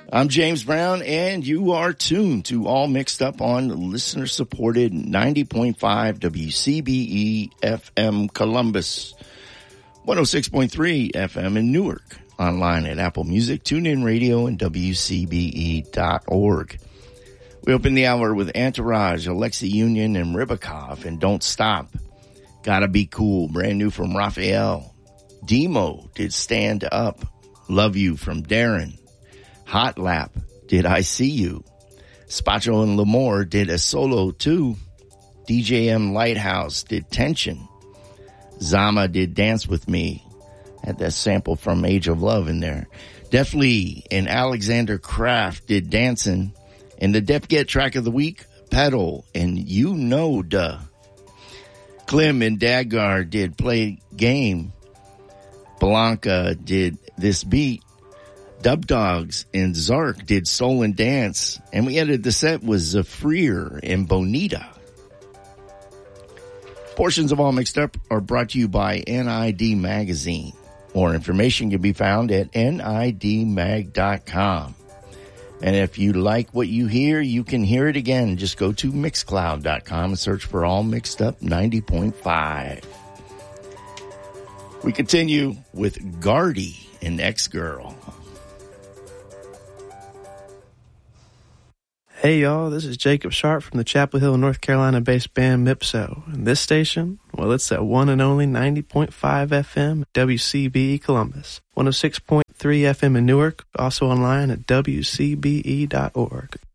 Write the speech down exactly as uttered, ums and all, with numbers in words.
I'm James Brown, and you are tuned to All Mixed Up on listener-supported ninety point five W C B E F M Columbus, one oh six point three F M in Newark, online at Apple Music, TuneIn Radio, and W C B E dot org. We open the hour with Entourage, Alexi Union, and Ribakov, and Don't Stop. Gotta Be Cool, brand new from Raphael. Demo did Stand Up. Love You from Darren. Hot Lap did I See You. Spacho and Lamore did A Solo too. D J M Lighthouse did Tension. Zama did Dance With Me. Had that sample from Age of Love in there. Def Lee and Alexander Kraft did Dancin'. And the Def Get track of the week, Pedal and You Know Duh. Clem and Daggar did Play Game. Blanca did This Beat. Dub Dogs and Zark did Soul and Dance. And we ended the set with Zafrir and Bonita. Portions of All Mixed Up are brought to you by N I D Magazine. More information can be found at N I D mag dot com. And if you like what you hear, you can hear it again. Just go to mixcloud dot com and search for All Mixed Up ninety point five. We continue with Guardy and X-Girl. Hey y'all, this is Jacob Sharp from the Chapel Hill, North Carolina-based band Mipso. And this station, well, it's at one and only ninety point five F M, W C B E Columbus, one oh six point three F M in Newark, also online at W C B E dot org.